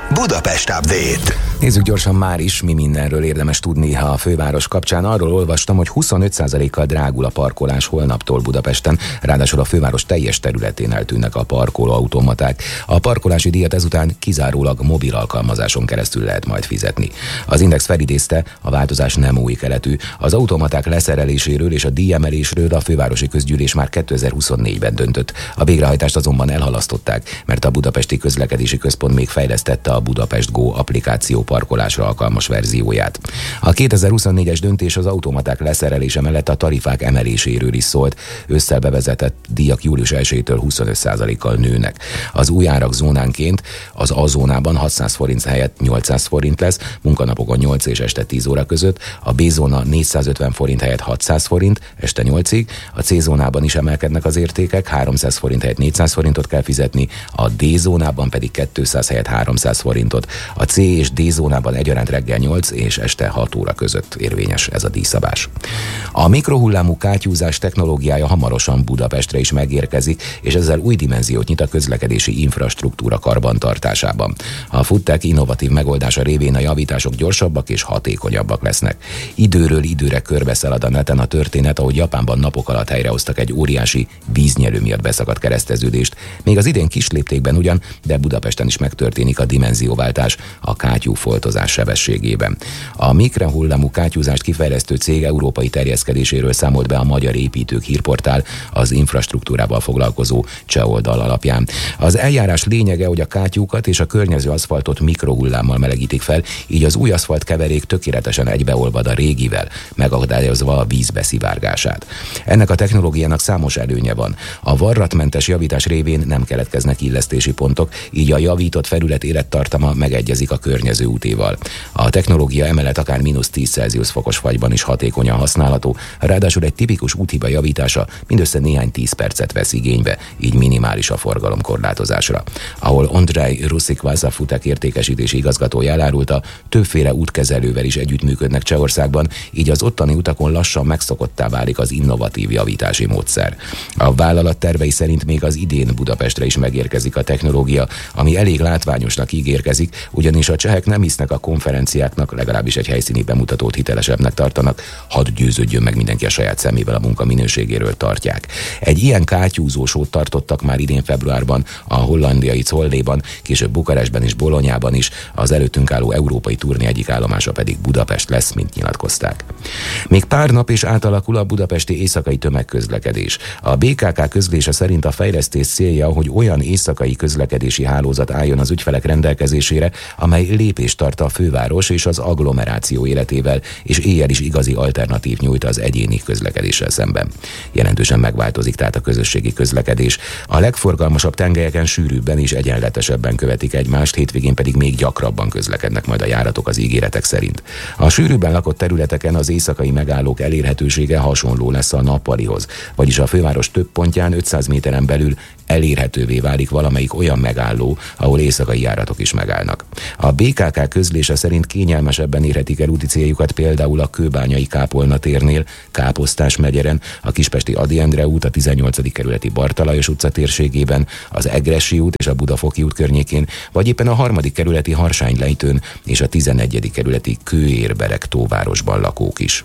Budapest Update. Nézzük gyorsan már is, mi mindenről érdemes tudni a főváros kapcsán. Arról olvastam, hogy 25%-kal drágul a parkolás holnaptól Budapesten, ráadásul a főváros teljes területén eltűnnek a parkolóautomaták. A parkolási díjat ezután kizárólag mobil alkalmazáson keresztül lehet majd fizetni. Az Index felidézte, a változás nem új keletű. Az automaták leszereléséről és a díjemelésről a fővárosi közgyűlés már 2024-ben döntött. A végrehajtást azonban elhalasztották, mert a Budapesti Közlekedési Központ még fejlesztette a Budapest Go applikáció parkolásra alkalmas verzióját. A 2024-es döntés az automaták leszerelése mellett a tarifák emeléséről is szólt. Ősszel bevezetett díjak július 1-től 25%-kal nőnek. Az új árak zónánként az A zónában 600 forint helyett 800 forint lesz, munkanapokon 8 és este 10 óra között, a B zóna 450 forint helyett 600 forint, este 8-ig, a C zónában is emelkednek az értékek, 300 forint helyett 400 forintot kell fizetni, a D zónában pedig 200 helyett 300 forintot. A C és D zónában egyaránt reggel 8 és este 6 óra között érvényes ez a díjszabás. A mikrohullámú kátyúzás technológiája hamarosan Budapestre is megérkezik, és ezzel új dimenziót nyit a közlekedési infrastruktúra karbantartásában. A FoodTech innovatív megoldása révén a javítások gyorsabbak és hatékonyabbak lesznek. Időről időre körbeszalad a neten a történet, ahogy Japánban napok alatt helyrehoztak egy óriási víznyelő miatt beszakadt kereszteződést. Még az idén kis léptékben ugyan, de Budapesten is megtörténik a dimenzióváltás a kátyúfoltozás sebességében. A mikrohullámú kátyúzást kifejlesztő cég európai terjeszkedéséről számolt be a Magyar Építők hírportál az infrastruktúrával foglalkozó cseh oldal alapján. Az eljárás lényege, hogy a kátyúkat és a környező aszfaltot mikrohullámmal melegítik fel, így az új aszfaltkeverék tökéletesen egybeolvad a régivel, megakadályozva a víz beszivárgását. Ennek a technológiának számos előnye van. A varratmentes javítás révén nem keletkeznek illesztési pontok, így a javított felület élettartama megegyezik a környező útéval. A technológia emellett akár -10 Celsius fokos fagyban is hatékonyan használható, ráadásul egy tipikus úthiba javítása mindössze néhány 10 percet vesz igénybe, így minimális a forgalomkorlátozásra. Ahol Ondrej Rusikvász, a FoodTech értékesítési igazgatója elárulta, többféle útkezelővel is együttműködnek Csehországban, így az ottani utakon lassan megszokottá válik az innovatív javítási módszer. A vállalat tervei szerint még az idén Budapestre is megérkezik a technológia, ami elég látványosnak ígérkezik, ugyanis a csehek nem hisznek a konferenciáknak, legalábbis egy helyszíni bemutatót hitelesebbnek tartanak, hadd győződjön meg mindenki a saját szemével a munka minőségéről tartják. Egy ilyen kátyúzósót tartottak már idén februárban a hollandiai Zolléban, később Bukarestben és Bolonyában is, az előttünk álló európai turné egyik állomása pedig Budapest lesz, mint nyilatkozták. Még pár nap és átalakul a budapesti éjszakai tömegközlekedés. A BKK közlése szerint a fejlesztés célja, hogy olyan éjszakai közlekedési hálózat álljon az ügyfelek rendelkezésére, amely lépést tart a főváros és az agglomeráció életével, és éjjel is igazi alternatív nyújt az egyéni közlekedéssel szemben. Jelentősen megváltozik tehát a közösségi közlekedés. A legforgalmasabb tengelyeken sűrűbben és egyenletesebben követik egymást, hétvégén pedig még gyakrabban közlekednek majd a járatok az ígéretek szerint. A sűrűbben lakott területeken az éjszakai megállók elérhetősége hasonló lesz a nappalihoz, vagyis a főváros több pontján 500 méteren belül elérhetővé válik valamelyik olyan megálló, ahol éjszakai járatok is megállnak. A BKK közlése szerint kényelmesebben érhetik el úti céljukat például a kőbányai Kápolna térnél, Káposztás megyeren, a kispesti Ady Endre út, a 18. kerületi Barta Lajos utca térségében, az Egressy út és a Budafoki út környékén, vagy éppen a 3. kerületi Harsánylejtőn és a 11. kerületi Kőér-Beregtóvárosban lakók is.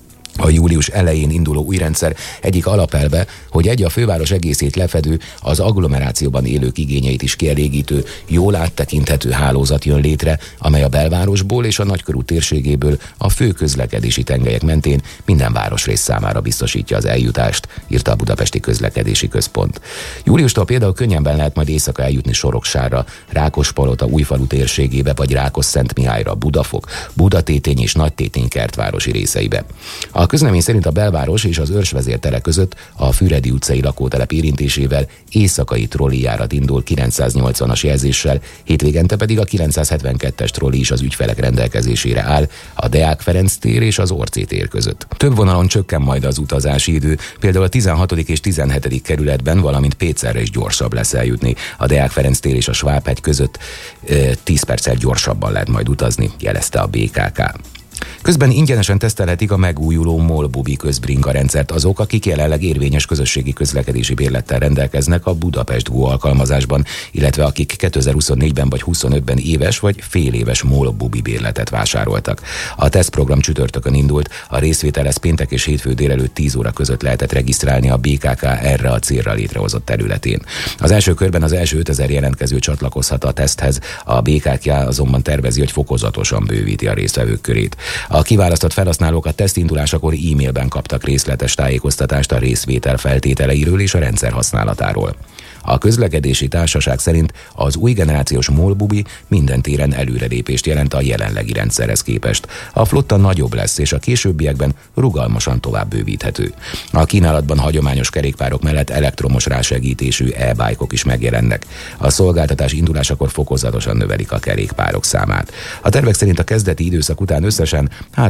A július elején induló új rendszer egyik alapelve, hogy egy a főváros egészét lefedő, az agglomerációban élők igényeit is kielégítő, jól áttekinthető hálózat jön létre, amely a belvárosból és a nagykörút térségéből a fő közlekedési tengelyek mentén minden városrész számára biztosítja az eljutást, írta a Budapesti Közlekedési Központ. Júliustól például könnyebben lehet majd éjszaka eljutni Soroksárra, Rákospalota Újfalu térségébe vagy Rákosszentmihályra, Budafok, Budatétény és Nagytétény kertvárosi részeibe. A közlemény szerint a belváros és az Őrsvezértere között a Füredi utcai lakótelep érintésével éjszakai trollijárat indul 980-as jelzéssel, hétvégente pedig a 972-es trolli is az ügyfelek rendelkezésére áll a Deák Ferenc tér és az Orcé tér között. Több vonalon csökken majd az utazási idő, például a 16. és 17. kerületben, valamint Pécserre is gyorsabb lesz eljutni. A Deák Ferenc tér és a Svábhegy között 10 perccel gyorsabban lehet majd utazni, jelezte a BKK. Közben ingyenesen tesztelhetik a megújuló MOL-Bubi közbringa rendszert azok, akik jelenleg érvényes közösségi közlekedési bérlettel rendelkeznek a Budapest Go alkalmazásban, illetve akik 2024-ben vagy 25-ben éves vagy féléves MOL-Bubi bérletet vásároltak. A tesztprogram csütörtökön indult, a részvételhez péntek és hétfő délelőtt 10 óra között lehetett regisztrálni a BKK erre a célra létrehozott területén. Az első körben az első 5000 jelentkező csatlakozhat a teszthez, a BKK azonban tervezi, hogy fokozatosan bővíti a résztvevők körét. A kiválasztott felhasználók a teszt indulásakor e-mailben kaptak részletes tájékoztatást a részvétel feltételeiről és a rendszer használatáról. A közlekedési társaság szerint az új generációs MOL-Bubi minden téren előrelépést jelent a jelenlegi rendszerhez képest. A flotta nagyobb lesz, és a későbbiekben rugalmasan tovább bővíthető. A kínálatban hagyományos kerékpárok mellett elektromos rásegítésű e-bike-ok is megjelennek. A szolgáltatás indulásakor fokozatosan növelik a kerékpárok számát. A tervek szerint a kezdeti időszak után összesen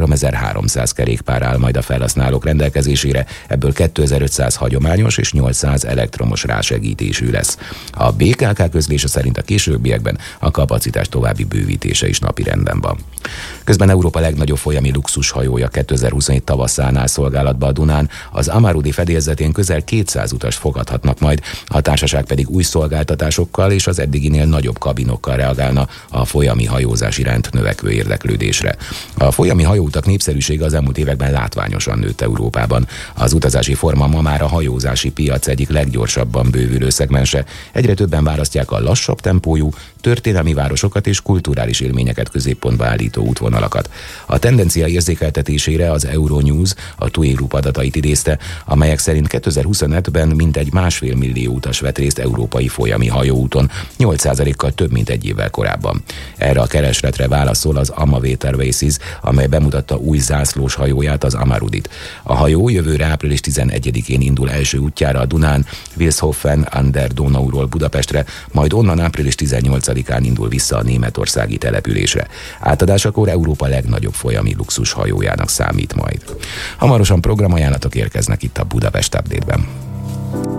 3300 kerékpár áll majd a felhasználók rendelkezésére, ebből 2500 hagyományos és 800 elektromos rásegítésű lesz. A BKK közlése szerint a későbbiekben a kapacitás további bővítése is napirenden van. Közben Európa legnagyobb folyami luxushajója 2027 tavaszán áll szolgálatba a Dunán, az Amarudi fedélzetén közel 200 utast fogadhatnak majd, a társaság pedig új szolgáltatásokkal és az eddiginél nagyobb kabinokkal reagálna a folyami hajózás iránt növekvő érdeklődésre. A folyami hajóutak népszerűsége az elmúlt években látványosan nőtt Európában. Az utazási forma ma már a hajózási piac egyik leggyorsabban bővülő szegmense. Egyre többen választják a lassabb tempójú, történelmi városokat és kulturális élményeket középpontba állító útvonalakat. A tendencia érzékeltetésére az Euronews a TUI Group adatait idézte, amelyek szerint 2025-ben mintegy 1,5 millió utas vett részt európai folyami hajóúton, 8%-kal több, mint egy évvel korábban. Erre a keresletre válaszol az Amavate Airways, amely bemutatta új zászlós hajóját, az Amarudit. A hajó jövőre április 11-én indul első útjára a Dunán, Vilshofen an der Donauról Budapestre, majd onnan április 18-án indul vissza a németországi településre. Átadásakor Európa legnagyobb folyami luxus hajójának számít majd. Hamarosan programajánlatok érkeznek itt a Budapest Update-ben.